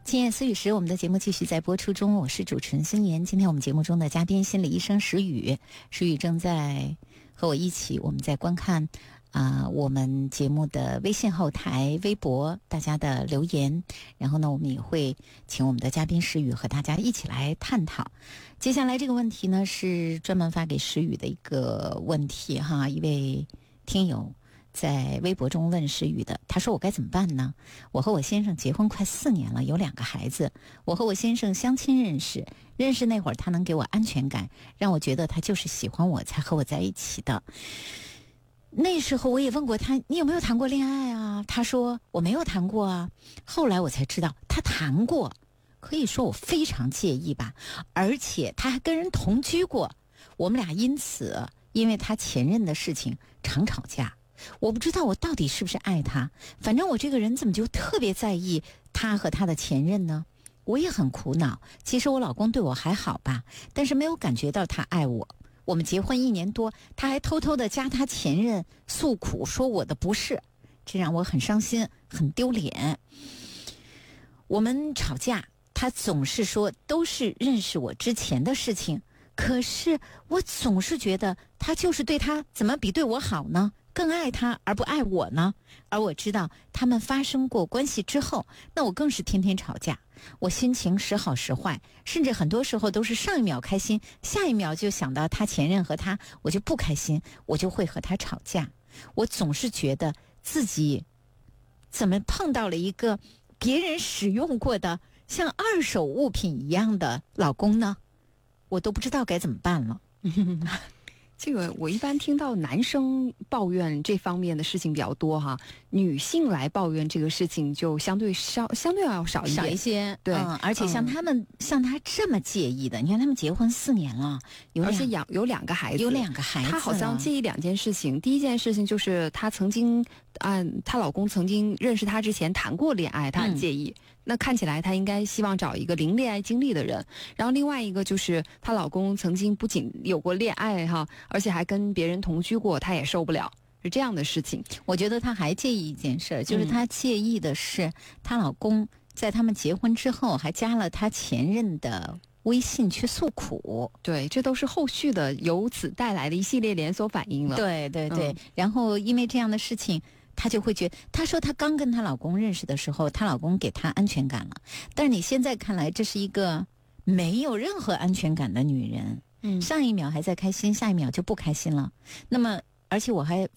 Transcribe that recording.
今夜思雨时，我们的节目继续在播出中，我是主持人孙岩。今天我们节目中的嘉宾心理医生石宇，石宇正在和我一起，我们在观看我们节目的微信后台、微博大家的留言，然后呢，我们也会请我们的嘉宾石宇和大家一起来探讨。接下来这个问题呢，是专门发给石宇的一个问题哈，一位听友在微博中问石宇的，他说我该怎么办呢？我和我先生结婚快4年了，有2个孩子。我和我先生相亲认识那会儿，他能给我安全感，让我觉得他就是喜欢我才和我在一起的。那时候我也问过他，你有没有谈过恋爱啊？他说我没有谈过啊。后来我才知道他谈过，可以说我非常介意吧，而且他还跟人同居过。我们俩因为他前任的事情常吵架。我不知道我到底是不是爱他，反正我这个人怎么就特别在意他和他的前任呢？我也很苦恼。其实我老公对我还好吧，但是没有感觉到他爱我。我们结婚1年多，他还偷偷的加他前任诉苦，说我的不是，这让我很伤心，很丢脸。我们吵架，他总是说都是认识我之前的事情，可是我总是觉得他就是对他怎么比对我好呢？更爱他而不爱我呢？而我知道他们发生过关系之后，那我更是天天吵架。我心情时好时坏，甚至很多时候都是上一秒开心，下一秒就想到他前任和他，我就不开心，我就会和他吵架。我总是觉得自己怎么碰到了一个别人使用过的像二手物品一样的老公呢？我都不知道该怎么办了。 这个我一般听到男生抱怨这方面的事情比较多哈，女性来抱怨这个事情就相对要少一些。对， 而且像他这么介意的，你看他们结婚4年了， 而且有2个孩子，她好像介意2件事情。第一件事情就是她老公曾经认识她之前谈过恋爱，她很介意。那看起来她应该希望找一个零恋爱经历的人。然后另外一个就是她老公曾经不仅有过恋爱哈，而且还跟别人同居过，她也受不了，是这样的事情。 我觉得她还介意一件事，就是她介意的是她老公在他们结婚之后还加了她前任的微信去诉苦。 对，这都是后续的由此带来的一系列连锁反应了。 对对对，然后因为这样的事情，她就会觉得，她说她刚跟她老公认识的时候，她老公给她安全感了，但是你现在看来，这是一个没有任何安全感的女人。上一秒还在开心，下一秒就不开心了。那么，而且我还